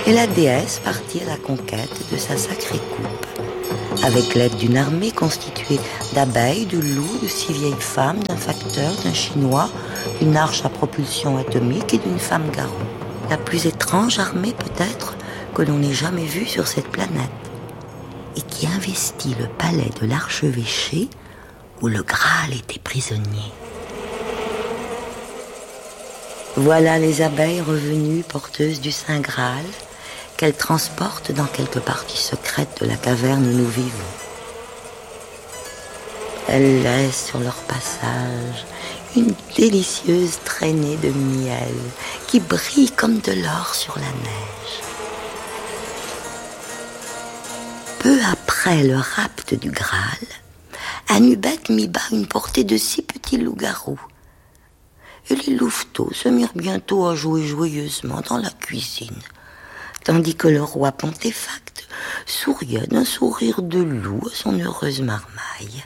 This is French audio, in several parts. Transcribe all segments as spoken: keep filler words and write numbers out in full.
et la déesse partit à la conquête de sa sacrée coupe, avec l'aide d'une armée constituée d'abeilles, de loups, de six vieilles femmes, d'un facteur, d'un chinois, d'une arche à propulsion atomique et d'une femme garou. La plus étrange armée peut-être que l'on ait jamais vue sur cette planète, et qui investit le palais de l'archevêché où le Graal était prisonnier. Voilà les abeilles revenues porteuses du Saint Graal, qu'elles transportent dans quelque partie secrète de la caverne où nous vivons. Elles laissent sur leur passage une délicieuse traînée de miel qui brille comme de l'or sur la neige. Peu après le rapt du Graal, Anubet mit bas une portée de six petits loups-garous. Et les louveteaux se mirent bientôt à jouer joyeusement dans la cuisine, tandis que le roi Pontéfacte souriait d'un sourire de loup à son heureuse marmaille.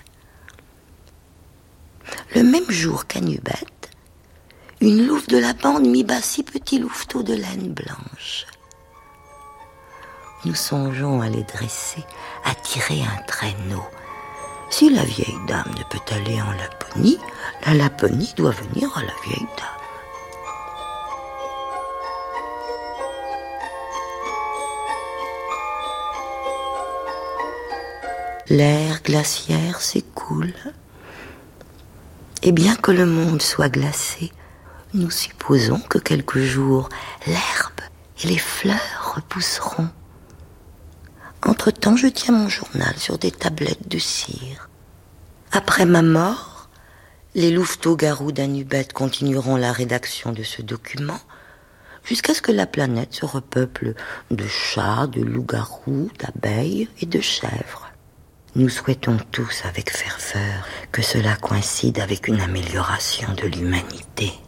Le même jour qu'Anubet, une louve de la bande mit bas six petits louveteaux de laine blanche. Nous songeons à les dresser, à tirer un traîneau. Si la vieille dame ne peut aller en Laponie, la Laponie doit venir à la vieille dame. L'air glaciaire s'écoule, et bien que le monde soit glacé, nous supposons que quelques jours, l'herbe et les fleurs repousseront. Entre-temps, je tiens mon journal sur des tablettes de cire. Après ma mort, les louveteaux-garous d'Anubet continueront la rédaction de ce document jusqu'à ce que la planète se repeuple de chats, de loups-garous, d'abeilles et de chèvres. Nous souhaitons tous avec ferveur que cela coïncide avec une amélioration de l'humanité.